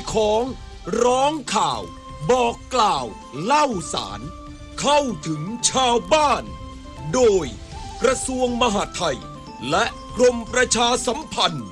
ของร้องข่าวบอกกล่าวเล่าสารเข้าถึงชาวบ้านโดยกระทรวงมหาดไทยและกรมประชาสัมพันธ์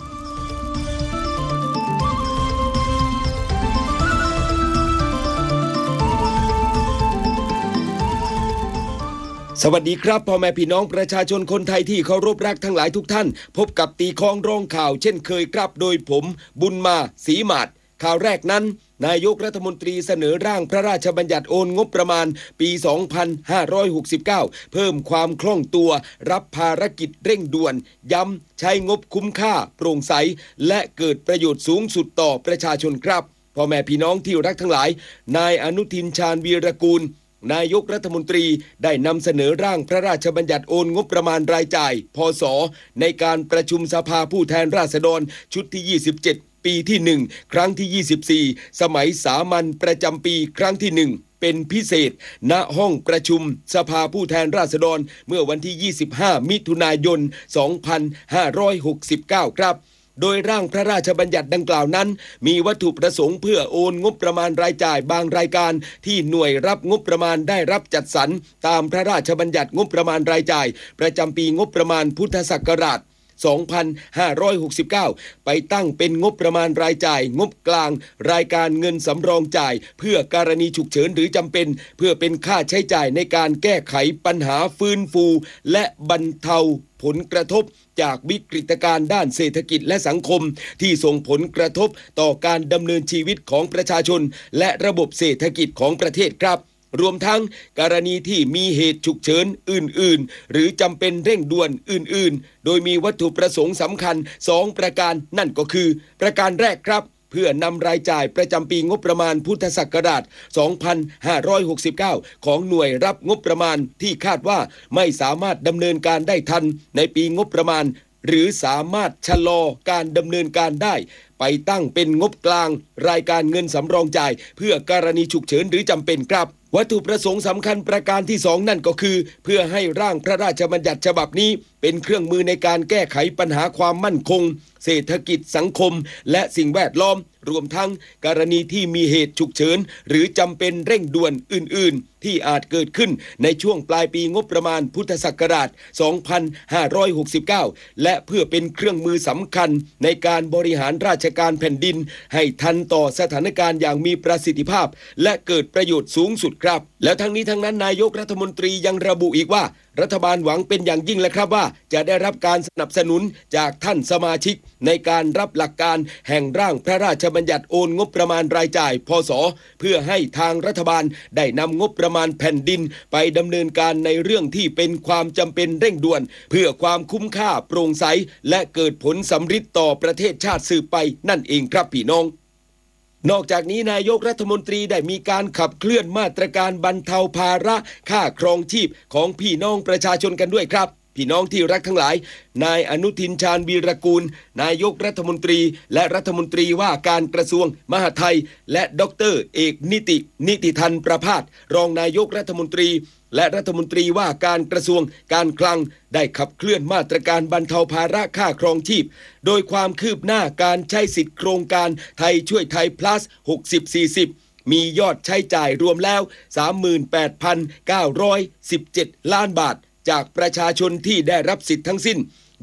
สวัสดีครับพ่อแม่พี่น้องประชาชนคนไทยที่เคารพรักทั้งหลายทุกท่านพบกับตีค้องร้องข่าวเช่นเคยครับโดยผมบุญมาศรีหมาดข่าวแรกนั้นนายกรัฐมนตรีเสนอร่างพระราชบัญญัติโอนงบประมาณปี 2569 เพิ่มความคล่องตัวรับภารกิจเร่งด่วนย้ำใช้งบคุ้มค่าโปร่งใสและเกิดประโยชน์สูงสุดต่อประชาชนครับพ่อแม่พี่น้องที่รักทั้งหลายนายอนุทินชาญวีรกูลนายกรัฐมนตรีได้นำเสนอร่างพระราชบัญญัติโอนงบประมาณรายจ่ายพ.ศ.ในการประชุมสภาผู้แทนราษฎรชุดที่27ปีที่1ครั้งที่24สมัยสามัญประจำปีครั้งที่1เป็นพิเศษณห้องประชุมสภาผู้แทนราษฎรเมื่อวันที่25มิถุนายน2569ครับโดยร่างพระราชบัญญัติดังกล่าวนั้นมีวัตถุประสงค์เพื่อโอนงบประมาณรายจ่ายบางรายการที่หน่วยรับงบประมาณได้รับจัดสรรตามพระราชบัญญัติงบประมาณรายจ่ายประจำปีงบประมาณพุทธศักราช2569ไปตั้งเป็นงบประมาณรายจ่ายงบกลางรายการเงินสำรองจ่ายเพื่อกรณีฉุกเฉินหรือจำเป็นเพื่อเป็นค่าใช้จ่ายในการแก้ไขปัญหาฟื้นฟูและบรรเทาผลกระทบจากวิกฤตการณ์ด้านเศรษฐกิจและสังคมที่ส่งผลกระทบต่อการดำเนินชีวิตของประชาชนและระบบเศรษฐกิจของประเทศครับรวมทั้งกรณีที่มีเหตุฉุกเฉินอื่นๆหรือจำเป็นเร่งด่วนอื่นๆโดยมีวัตถุประสงค์สำคัญ2ประการนั่นก็คือประการแรกครับเพื่อนำรายจ่ายประจำปีงบประมาณพุทธศักราช2569ของหน่วยรับงบประมาณที่คาดว่าไม่สามารถดำเนินการได้ทันในปีงบประมาณหรือสามารถชะลอการดำเนินการได้ไปตั้งเป็นงบกลางรายการเงินสำรองจ่ายเพื่อกรณีฉุกเฉินหรือจำเป็นครับวัตถุประสงค์สำคัญประการที่2นั่นก็คือเพื่อให้ร่างพระราชบัญญัติฉบับนี้เป็นเครื่องมือในการแก้ไขปัญหาความมั่นคงเศรษฐกิจสังคมและสิ่งแวดล้อมรวมทั้งกรณีที่มีเหตุฉุกเฉินหรือจำเป็นเร่งด่วนอื่นๆที่อาจเกิดขึ้นในช่วงปลายปีงบประมาณพุทธศักราช2569และเพื่อเป็นเครื่องมือสำคัญในการบริหารราชการแผ่นดินให้ทันต่อสถานการณ์อย่างมีประสิทธิภาพและเกิดประโยชน์สูงสุดครับแล้วทั้งนี้ทั้งนั้นนายกรัฐมนตรียังระบุอีกว่ารัฐบาลหวังเป็นอย่างยิ่งแหละครับว่าจะได้รับการสนับสนุนจากท่านสมาชิกในการรับหลักการแห่งร่างพระราชบัญญัติโอนงบประมาณรายจ่ายพ.ศ.เพื่อให้ทางรัฐบาลได้นำงบประมาณแผ่นดินไปดำเนินการในเรื่องที่เป็นความจำเป็นเร่งด่วนเพื่อความคุ้มค่าโปร่งใสและเกิดผลสำฤทธิ์ต่อประเทศชาติสืบไปนั่นเองครับพี่น้องนอกจากนี้นายกรัฐมนตรีได้มีการขับเคลื่อนมาตรการบรรเทาภาระค่าครองชีพของพี่น้องประชาชนกันด้วยครับพี่น้องที่รักทั้งหลายนายอนุทินชาญวีรกูลนายกรัฐมนตรีและรัฐมนตรีว่าการกระทรวงมหาดไทยและดร.เอกนิติธันประภาสรองนายกรัฐมนตรีและรัฐมนตรีว่าการกระทรวงการคลังได้ขับเคลื่อนมาตรการบรรเทาภาระค่าครองชีพโดยความคืบหน้าการใช้สิทธิโครงการไทยช่วยไทย plus 60-40มียอดใช้จ่ายรวมแล้ว 38,917 ล้านบาทจากประชาชนที่ได้รับสิทธิ์ทั้งสิ้น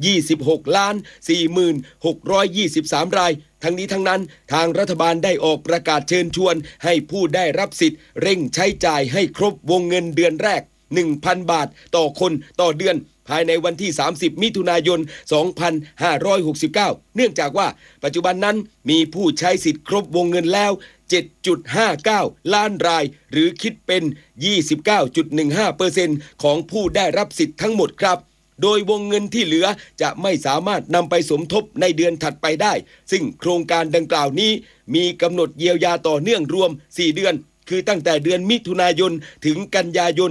26,46,23 รายทั้งนี้ทั้งนั้นทางรัฐบาลได้ออกประกาศเชิญชวนให้ผู้ได้รับสิทธิ์เร่งใช้จ่ายให้ครบวงเงินเดือนแรก 1,000 บาทต่อคนต่อเดือนภายในวันที่30มิถุนายน2569เนื่องจากว่าปัจจุบันนั้นมีผู้ใช้สิทธิ์ครบวงเงินแล้ว 7.59 ล้านรายหรือคิดเป็น 29.15% ของผู้ได้รับสิทธิ์ทั้งหมดครับโดยวงเงินที่เหลือจะไม่สามารถนำไปสมทบในเดือนถัดไปได้ซึ่งโครงการดังกล่าวนี้มีกำหนดเยียวยาต่อเนื่องรวม4เดือนคือตั้งแต่เดือนมิถุนายนถึงกันยายน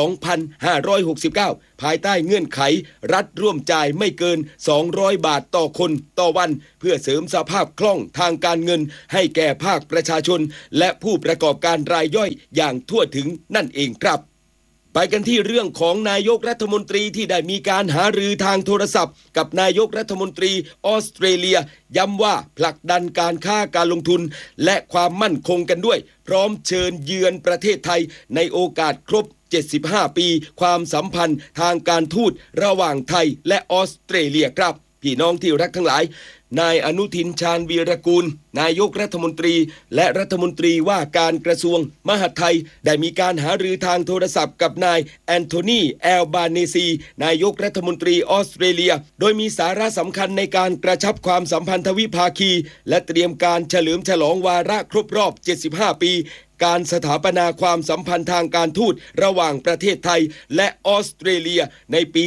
2569ภายใต้เงื่อนไขรัฐร่วมจ่ายไม่เกิน200บาทต่อคนต่อวันเพื่อเสริมสภาพคล่องทางการเงินให้แก่ภาคประชาชนและผู้ประกอบการรายย่อยอย่างทั่วถึงนั่นเองครับไปกันที่เรื่องของนายกรัฐมนตรีที่ได้มีการหารือทางโทรศัพท์กับนายกรัฐมนตรีออสเตรเลียย้ำว่าผลักดันการค้าการลงทุนและความมั่นคงกันด้วยพร้อมเชิญเยือนประเทศไทยในโอกาสครบ75 ปีความสัมพันธ์ทางการทูตระหว่างไทยและออสเตรเลียครับพี่น้องที่รักทั้งหลายนายอนุทินชาญวีรกูลนายกรัฐมนตรีและรัฐมนตรีว่าการกระทรวงมหาดไทยได้มีการหารือทางโทรศัพท์กับนายแอนโทนีแอลบาเนซีนายกรัฐมนตรีออสเตรเลียโดยมีสาระสำคัญในการกระชับความสัมพันธวิภาคีและเตรียมการเฉลิมฉลองวาระครบรอบ75 ปีการสถาปนาความสัมพันธ์ทางการทูตระหว่างประเทศไทยและออสเตรเลียในปี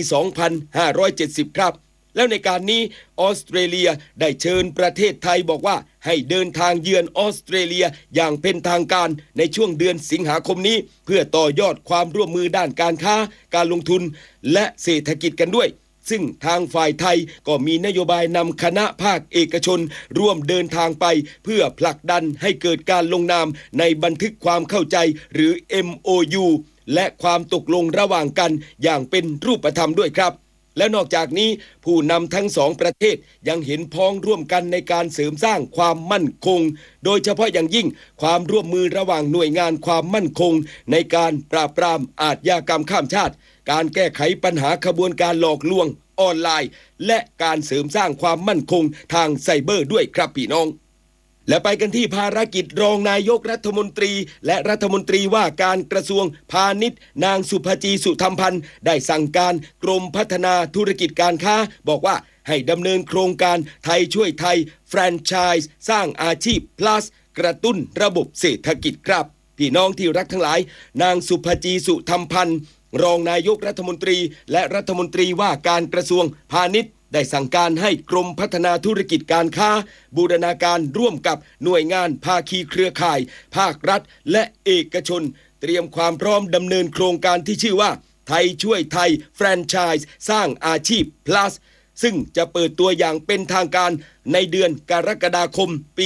2570 ครับแล้วในการนี้ออสเตรเลียได้เชิญประเทศไทยบอกว่าให้เดินทางเยือนออสเตรเลียอย่างเป็นทางการในช่วงเดือนสิงหาคมนี้เพื่อต่อยอดความร่วมมือด้านการค้าการลงทุนและเศรษฐกิจกันด้วยซึ่งทางฝ่ายไทยก็มีนโยบายนำคณะภาคเอกชนร่วมเดินทางไปเพื่อผลักดันให้เกิดการลงนามในบันทึกความเข้าใจหรือ MOU และความตกลงระหว่างกันอย่างเป็นรูปธรรมด้วยครับและนอกจากนี้ผู้นำทั้งสองประเทศยังเห็นพ้องร่วมกันในการเสริมสร้างความมั่นคงโดยเฉพาะอย่างยิ่งความร่วมมือระหว่างหน่วยงานความมั่นคงในการปราบปรามอาชญากรรมข้ามชาติการแก้ไขปัญหาขบวนการหลอกลวงออนไลน์และการเสริมสร้างความมั่นคงทางไซเบอร์ด้วยครับพี่น้องและไปกันที่ภารกิจรองนายกรัฐมนตรีและรัฐมนตรีว่าการกระทรวงพาณิชย์นางสุภจีสุธรรมพันธ์ได้สั่งการกรมพัฒนาธุรกิจการค้าบอกว่าให้ดำเนินโครงการไทยช่วยไทยแฟรนไชส์สร้างอาชีพ plus กระตุ้นระบบเศรษฐกิจครับพี่น้องที่รักทั้งหลายนางสุภจีสุธรรมพันธ์รองนายกรัฐมนตรีและรัฐมนตรีว่าการกระทรวงพาณิชย์ได้สั่งการให้กรมพัฒนาธุรกิจการค้าบูรณาการร่วมกับหน่วยงานภาคีเครือข่ายภาครัฐและเอกชนเตรียมความพร้อมดำเนินโครงการที่ชื่อว่าไทยช่วยไทยแฟรนไชส์สร้างอาชีพ plus ซึ่งจะเปิดตัวอย่างเป็นทางการในเดือนกรกฎาคมปี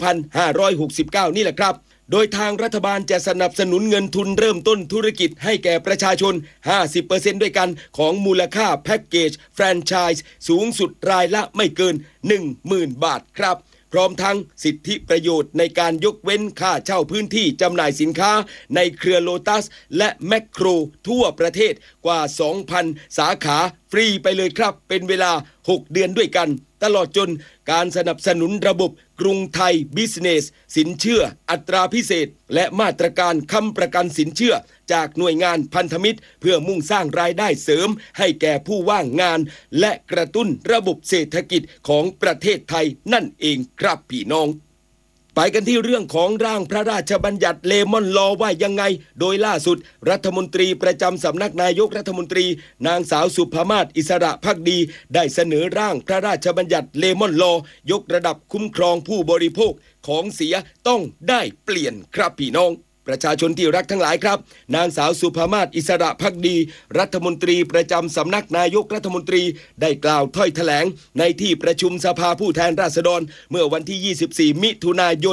2569 นี่แหละครับโดยทางรัฐบาลจะสนับสนุนเงินทุนเริ่มต้นธุรกิจให้แก่ประชาชน 50% ด้วยกันของมูลค่าแพ็กเกจแฟรนไชส์สูงสุดรายละไม่เกิน 10,000 บาทครับพร้อมทั้งสิทธิประโยชน์ในการยกเว้นค่าเช่าพื้นที่จำหน่ายสินค้าในเครือโลตัสและแมคโครทั่วประเทศกว่า 2,000 สาขาฟรีไปเลยครับเป็นเวลา 6 เดือนด้วยกันตลอดจนการสนับสนุนระบบกรุงไทยบิสเนสสินเชื่ออัตราพิเศษและมาตรการค้ำประกันสินเชื่อจากหน่วยงานพันธมิตรเพื่อมุ่งสร้างรายได้เสริมให้แก่ผู้ว่างงานและกระตุ้นระบบเศรษฐกิจของประเทศไทยนั่นเองครับพี่น้องไปกันที่เรื่องของร่างพระราชบัญญัติเลมอนลอว่ายังไงโดยล่าสุดรัฐมนตรีประจำสำนักนายกรัฐมนตรีนางสาวสุภมาศอิสระภักดีได้เสนอร่างพระราชบัญญัติเลมอนลอยกระดับคุ้มครองผู้บริโภคของเสียต้องได้เปลี่ยนครับพี่น้องประชาชนที่รักทั้งหลายครับนางสาวสุภมาศอิสระภักดีรัฐมนตรีประจำสำนักนายกรัฐมนตรีได้กล่าวถ้อยแถลงในที่ประชุมสภาผู้แทนราษฎรเมื่อวันที่ 24 มิถุนายน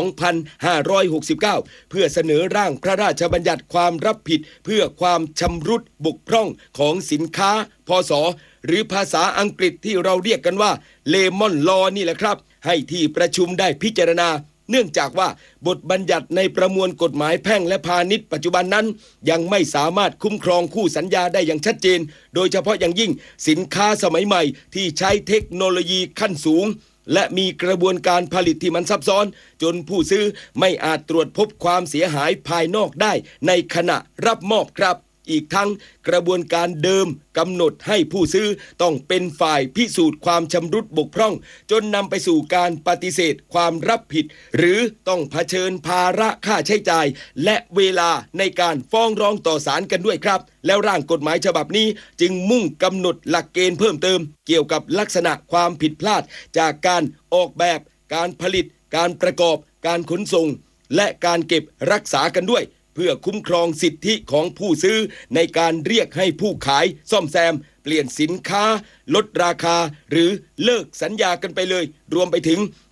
2569 เพื่อเสนอร่างพระราชบัญญัติความรับผิดเพื่อความชำรุดบกพร่องของสินค้าพศหรือภาษาอังกฤษที่เราเรียกกันว่าเลมอนลอนี่แหละครับให้ที่ประชุมได้พิจารณาเนื่องจากว่าบทบัญญัติในประมวลกฎหมายแพ่งและพาณิชย์ปัจจุบันนั้นยังไม่สามารถคุ้มครองคู่สัญญาได้อย่างชัดเจนโดยเฉพาะอย่างยิ่งสินค้าสมัยใหม่ที่ใช้เทคโนโลยีขั้นสูงและมีกระบวนการผลิตที่มันซับซ้อนจนผู้ซื้อไม่อาจตรวจพบความเสียหายภายนอกได้ในขณะรับมอบครับอีกทั้งกระบวนการเดิมกำหนดให้ผู้ซื้อต้องเป็นฝ่ายพิสูจน์ความชำรุดบกพร่องจนนำไปสู่การปฏิเสธความรับผิดหรือต้องเผชิญภาระค่าใช้จ่ายและเวลาในการฟ้องร้องต่อศาลกันด้วยครับแล้วร่างกฎหมายฉบับนี้จึงมุ่งกำหนดหลักเกณฑ์เพิ่มเติมเกี่ยวกับลักษณะความผิดพลาดจากการออกแบบการผลิตการประกอบการขนส่งและการเก็บรักษากันด้วยเพื่อคุ้มครองสิทธิของผู้ซื้อในการเรียกให้ผู้ขายซ่อมแซมเปลี่ยนสินค้าลดราคาหรือเลิกสัญญากันไปเลยรวมไปถึง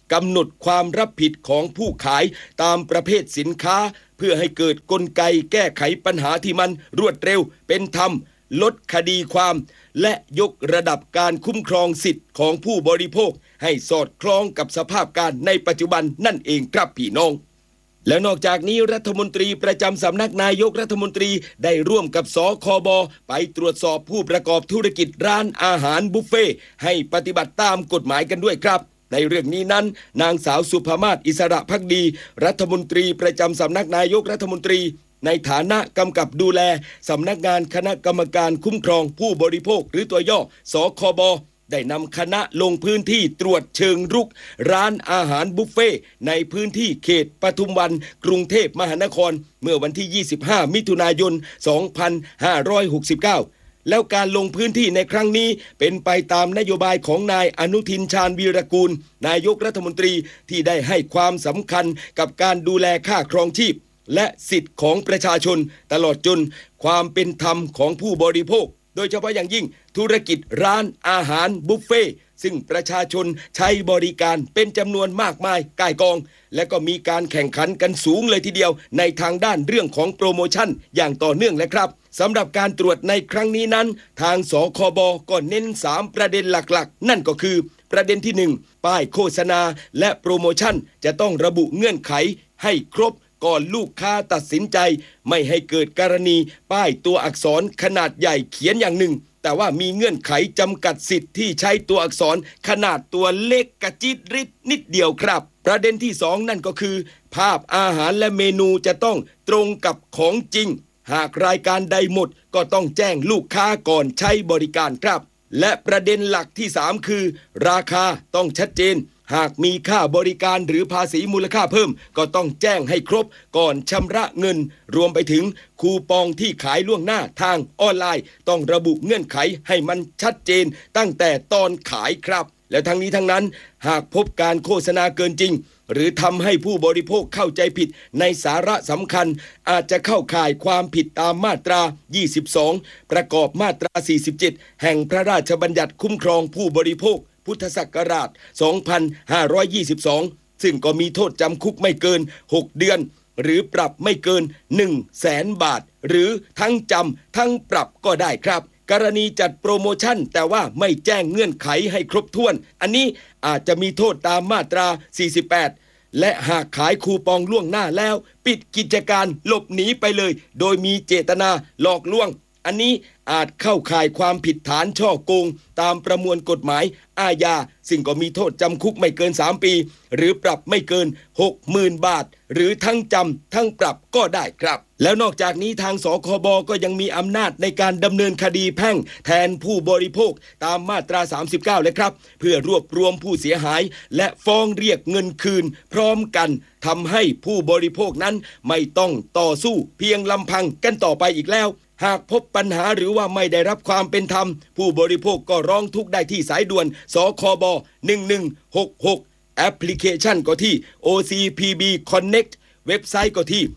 กำหนดความรับผิดของผู้ขายตามประเภทสินค้าเพื่อให้เกิดกลไกแก้ไขปัญหาที่มันรวดเร็วเป็นธรรมลดคดีความและยกระดับการคุ้มครองสิทธิ์ของผู้บริโภคให้สอดคล้องกับสภาพการในปัจจุบันนั่นเองครับพี่น้องและนอกจากนี้รัฐมนตรีประจำสำนักนายกรัฐมนตรีได้ร่วมกับสคบไปตรวจสอบผู้ประกอบธุรกิจร้านอาหารบุฟเฟ่ให้ปฏิบัติตามกฎหมายกันด้วยครับในเรื่องนี้นั้นนางสาวสุภมาศอิสระภักดีรัฐมนตรีประจำสำนักนายกรัฐมนตรีในฐานะกำกับดูแลสำนักงานคณะกรรมการคุ้มครองผู้บริโภคหรือตัวย่อสคบได้นำคณะลงพื้นที่ตรวจเชิงรุกร้านอาหารบุฟเฟ่ในพื้นที่เขตปทุมวันกรุงเทพมหานครเมื่อวันที่25มิถุนายน2569แล้วการลงพื้นที่ในครั้งนี้เป็นไปตามนโยบายของนายอนุทินชาญวีรกูลนายกรัฐมนตรีที่ได้ให้ความสำคัญกับการดูแลค่าครองชีพและสิทธิของประชาชนตลอดจนความเป็นธรรมของผู้บริโภคโดยเฉพาะอย่างยิ่งธุรกิจร้านอาหารบุฟเฟ่ซึ่งประชาชนใช้บริการเป็นจำนวนมากมายก่ายกองและก็มีการแข่งขันกันสูงเลยทีเดียวในทางด้านเรื่องของโปรโมชั่นอย่างต่อเนื่องและครับสำหรับการตรวจในครั้งนี้นั้นทางสคบก็เน้น3ประเด็นหลักๆนั่นก็คือประเด็นที่1ป้ายโฆษณาและโปรโมชั่นจะต้องระบุเงื่อนไขให้ครบก่อนลูกค้าตัดสินใจไม่ให้เกิดกรณีป้ายตัวอักษรขนาดใหญ่เขียนอย่างหนึ่งแต่ว่ามีเงื่อนไขจำกัดสิทธิ์ที่ใช้ตัวอักษรขนาดตัวเล็กกระจิตริดนิดเดียวครับประเด็นที่2นั่นก็คือภาพอาหารและเมนูจะต้องตรงกับของจริงหากรายการใดหมดก็ต้องแจ้งลูกค้าก่อนใช้บริการครับและประเด็นหลักที่3คือราคาต้องชัดเจนหากมีค่าบริการหรือภาษีมูลค่าเพิ่มก็ต้องแจ้งให้ครบก่อนชำระเงินรวมไปถึงคูปองที่ขายล่วงหน้าทางออนไลน์ต้องระบุเงื่อนไขให้มันชัดเจนตั้งแต่ตอนขายครับและทั้งนี้ทั้งนั้นหากพบการโฆษณาเกินจริงหรือทำให้ผู้บริโภคเข้าใจผิดในสาระสำคัญอาจจะเข้าข่ายความผิดตามมาตรา22ประกอบมาตรา47แห่งพระราชบัญญัติคุ้มครองผู้บริโภคพุทธศักราช2522ซึ่งก็มีโทษจำคุกไม่เกิน6เดือนหรือปรับไม่เกิน 100,000 บาทหรือทั้งจำทั้งปรับก็ได้ครับกรณีจัดโปรโมชั่นแต่ว่าไม่แจ้งเงื่อนไขให้ครบถ้วนอันนี้อาจจะมีโทษตามมาตรา48และหากขายคูปองล่วงหน้าแล้วปิดกิจการหลบหนีไปเลยโดยมีเจตนาหลอกลวงอันนี้อาจเข้าข่ายความผิดฐานฉ้อโกงตามประมวลกฎหมายอาญาซึ่งก็มีโทษจำคุกไม่เกิน3ปีหรือปรับไม่เกิน 60,000 บาทหรือทั้งจำทั้งปรับก็ได้ครับแล้วนอกจากนี้ทางสคบก็ยังมีอำนาจในการดำเนินคดีแพ่งแทนผู้บริโภคตามมาตรา39เลยครับเพื่อรวบรวมผู้เสียหายและฟ้องเรียกเงินคืนพร้อมกันทำให้ผู้บริโภคนั้นไม่ต้องต่อสู้เพียงลำพังกันต่อไปอีกแล้วหากพบปัญหาหรือว่าไม่ได้รับความเป็นธรรมผู้บริโภคก็ร้องทุกข์ได้ที่สายด่วนสคบ1166แอปพลิเคชันก็ที่ OCPB Connect เว็บไซต์ก็ที่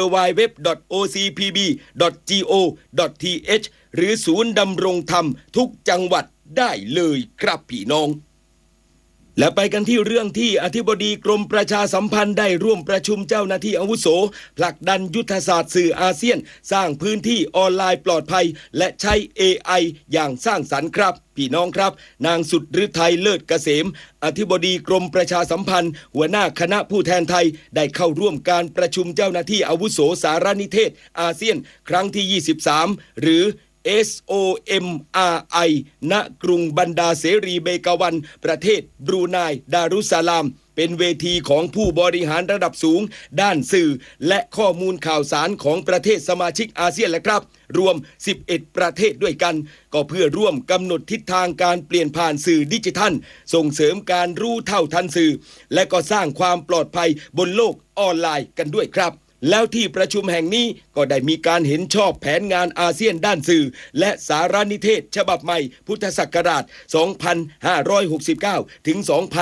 www.ocpb.go.th หรือศูนย์ดำรงธรรมทุกจังหวัดได้เลยครับพี่น้องและไปกันที่เรื่องที่อธิบดีกรมประชาสัมพันธ์ได้ร่วมประชุมเจ้าหน้าที่อาวุโสผลักดันยุทธศาสตร์สื่ออาเซียนสร้างพื้นที่ออนไลน์ปลอดภัยและใช้ AI อย่างสร้างสรรค์ครับพี่น้องครับนางสุดฤทัยเลิศเกษมอธิบดีกรมประชาสัมพันธ์หัวหน้าคณะผู้แทนไทยได้เข้าร่วมการประชุมเจ้าหน้าที่อาวุโสสารนิเทศอาเซียนครั้งที่23หรือSOMRI ณ กรุงบันดาเสรีเบกาวันประเทศบรูไนดารุสสลามเป็นเวทีของผู้บริหารระดับสูงด้านสื่อและข้อมูลข่าวสารของประเทศสมาชิกอาเซียนและครับรวม11ประเทศด้วยกันก็เพื่อร่วมกำหนดทิศทางการเปลี่ยนผ่านสื่อดิจิทัลส่งเสริมการรู้เท่าทันสื่อและก็สร้างความปลอดภัยบนโลกออนไลน์กันด้วยครับแล้วที่ประชุมแห่งนี้ก็ได้มีการเห็นชอบแผนงานอาเซียนด้านสื่อและสารนิเทศฉบับใหม่พุทธศักราช2569ถึง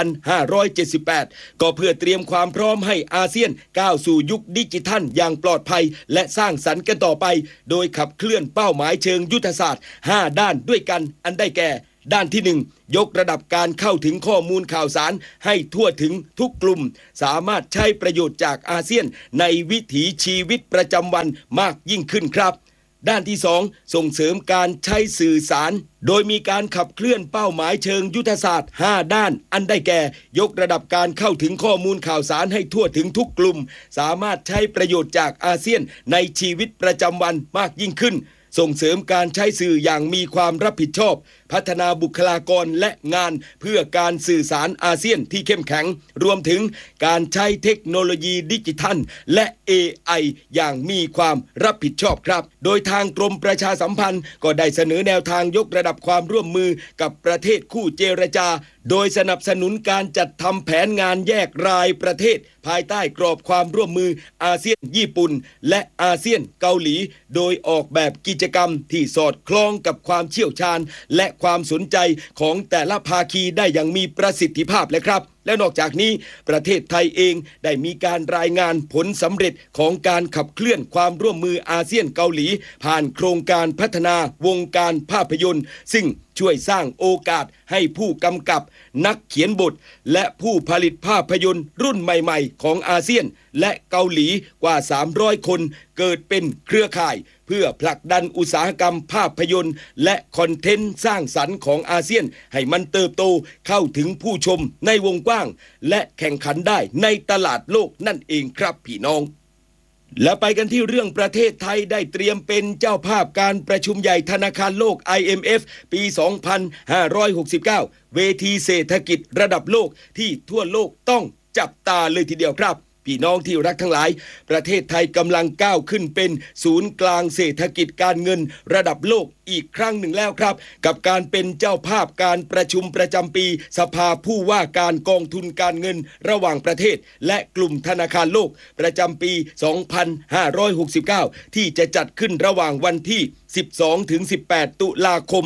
2578ก็เพื่อเตรียมความพร้อมให้อาเซียนก้าวสู่ยุคดิจิทัลอย่างปลอดภัยและสร้างสรรค์กันต่อไปโดยขับเคลื่อนเป้าหมายเชิงยุทธศาสตร์5ด้านด้วยกันอันได้แก่ด้านที่1ยกระดับการเข้าถึงข้อมูลข่าวสารให้ทั่วถึงทุกกลุ่มสามารถใช้ประโยชน์จากอาเซียนในวิถีชีวิตประจำวันมากยิ่งขึ้นครับด้านที่2ส่งเสริมการใช้สื่อสารโดยมีการขับเคลื่อนเป้าหมายเชิงยุทธศาสตร์5ด้านอันได้แก่ยกระดับการเข้าถึงข้อมูลข่าวสารให้ทั่วถึงทุกกลุ่มสามารถใช้ประโยชน์จากอาเซียนในชีวิตประจำวันมากยิ่งขึ้นส่งเสริมการใช้สื่ออย่างมีความรับผิดชอบพัฒนาบุคลากรและงานเพื่อการสื่อสารอาเซียนที่เข้มแข็งรวมถึงการใช้เทคโนโลยีดิจิทัลและ AI อย่างมีความรับผิดชอบครับโดยทางกรมประชาสัมพันธ์ก็ได้เสนอแนวทางยกระดับความร่วมมือกับประเทศคู่เจรจาโดยสนับสนุนการจัดทำแผนงานแยกรายประเทศภายใต้กรอบความร่วมมืออาเซียนญี่ปุ่นและอาเซียนเกาหลีโดยออกแบบกิจกรรมที่สอดคล้องกับความเชี่ยวชาญและความสนใจของแต่ละภาคีได้อย่างมีประสิทธิภาพเลยครับและนอกจากนี้ประเทศไทยเองได้มีการรายงานผลสำเร็จของการขับเคลื่อนความร่วมมืออาเซียนเกาหลีผ่านโครงการพัฒนาวงการภาพยนตร์ซึ่งช่วยสร้างโอกาสให้ผู้กำกับนักเขียนบทและผู้ผลิตภาพยนตร์รุ่นใหม่ๆของอาเซียนและเกาหลีกว่า300คนเกิดเป็นเครือข่ายเพื่อผลักดันอุตสาหกรรมภาพยนตร์และคอนเทนต์สร้างสรรค์ของอาเซียนให้มันเติบโตเข้าถึงผู้ชมในวงกว้างและแข่งขันได้ในตลาดโลกนั่นเองครับพี่น้องและไปกันที่เรื่องประเทศไทยได้เตรียมเป็นเจ้าภาพการประชุมใหญ่ธนาคารโลก IMF ปี 2569 เวทีเศรษฐกิจระดับโลกที่ทั่วโลกต้องจับตาเลยทีเดียวครับพี่น้องที่รักทั้งหลายประเทศไทยกำลังก้าวขึ้นเป็นศูนย์กลางเศรษฐกิจการเงินระดับโลกอีกครั้งหนึ่งแล้วครับกับการเป็นเจ้าภาพการประชุมประจำปีสภาผู้ว่าการกองทุนการเงินระหว่างประเทศและกลุ่มธนาคารโลกประจำปี 2569 ที่จะจัดขึ้นระหว่างวันที่12-18 ตุลาคม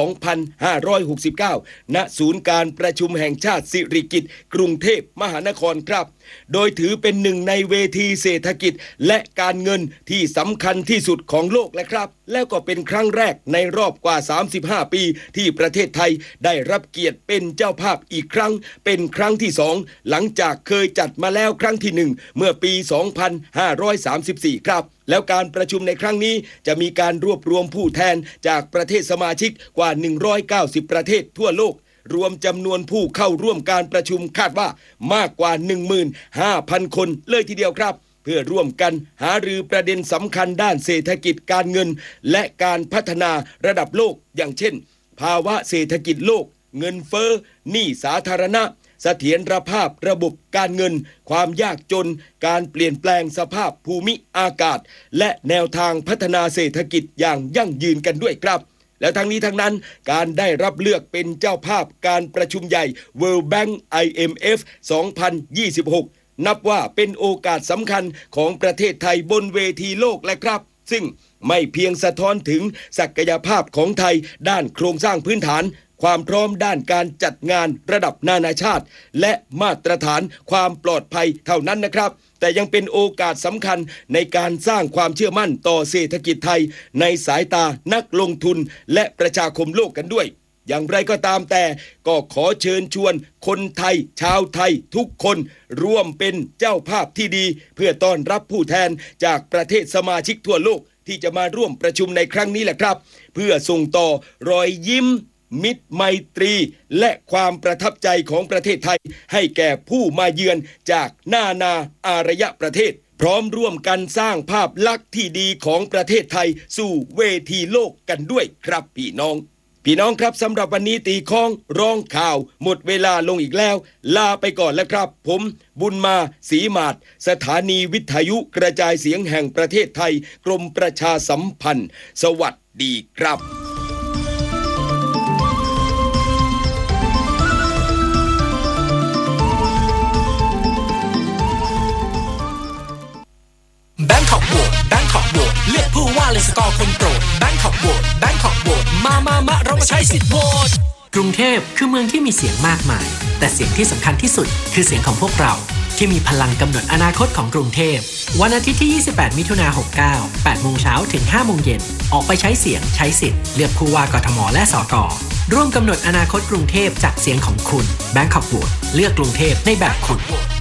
2569 ณ ศูนย์การประชุมแห่งชาติสิริกิติ์กรุงเทพมหานครครับโดยถือเป็นหนึ่งในเวทีเศรษฐกิจและการเงินที่สำคัญที่สุดของโลกและครับแล้วก็เป็นครั้งแรกในรอบกว่า35ปีที่ประเทศไทยได้รับเกียรติเป็นเจ้าภาพอีกครั้งเป็นครั้งที่2หลังจากเคยจัดมาแล้วครั้งที่1เมื่อปี 2534 ครับแล้วการประชุมในครั้งนี้จะมีการรวบรวมผู้แทนจากประเทศสมาชิกกว่า190ประเทศทั่วโลกรวมจำนวนผู้เข้าร่วมการประชุมคาดว่ามากกว่า 15,000 คนเลยทีเดียวครับเพื่อร่วมกันหารือประเด็นสำคัญด้านเศรษฐกิจการเงินและการพัฒนาระดับโลกอย่างเช่นภาวะเศรษฐกิจโลกเงินเฟ้อหนี้สาธารณะเสถียรภาพระบบการเงินความยากจนการเปลี่ยนแปลงสภาพภูมิอากาศและแนวทางพัฒนาเศรษฐกิจอย่างยั่งยืนกันด้วยครับและทั้งนี้ทั้งนั้นการได้รับเลือกเป็นเจ้าภาพการประชุมใหญ่ World Bank IMF 2026 นับว่าเป็นโอกาสสำคัญของประเทศไทยบนเวทีโลกและครับซึ่งไม่เพียงสะท้อนถึงศักยภาพของไทยด้านโครงสร้างพื้นฐานความพร้อมด้านการจัดงานระดับนานาชาติและมาตรฐานความปลอดภัยเท่านั้นนะครับแต่ยังเป็นโอกาสสำคัญในการสร้างความเชื่อมั่นต่อเศรษฐกิจไทยในสายตานักลงทุนและประชาคมโลกกันด้วยอย่างไรก็ตามแต่ก็ขอเชิญชวนคนไทยชาวไทยทุกคนร่วมเป็นเจ้าภาพที่ดีเพื่อต้อนรับผู้แทนจากประเทศสมาชิกทั่วโลกที่จะมาร่วมประชุมในครั้งนี้แหละครับเพื่อส่งต่อรอยยิ้มมิตรไมตรีและความประทับใจของประเทศไทยให้แก่ผู้มาเยือนจากนานาอารยประเทศพร้อมร่วมกันสร้างภาพลักษณ์ที่ดีของประเทศไทยสู่เวทีโลกกันด้วยครับพี่น้องครับสำหรับวันนี้ตีข้องร้องข่าวหมดเวลาลงอีกแล้วลาไปก่อนแล้วครับผมบุญมาศรีมาศสถานีวิทยุกระจายเสียงแห่งประเทศไทยกรมประชาสัมพันธ์สวัสดีครับ Bangkok Vote Bangkok Vote เลือกผู้ว่าเลยสกอร์คนโปรด Bangkok Vote Bangkok Vote มาเรามาใช้สิทธิ์โหวตกรุงเทพคือเมืองที่มีเสียงมากมายแต่เสียงที่สำคัญที่สุดคือเสียงของพวกเราที่มีพลังกำหนดอนาคตของกรุงเทพวันอาทิตย์ที่28มิถุนายน69 8 โมงเช้าถึง 5 โมงเย็นออกไปใช้เสียงใช้สิทธิ์เลือกผู้ว่ากทมและสกร่วมกำหนดอนาคตกรุงเทพจากเสียงของคุณ Bangkok Vote เลือกกรุงเทพในแบบคุณ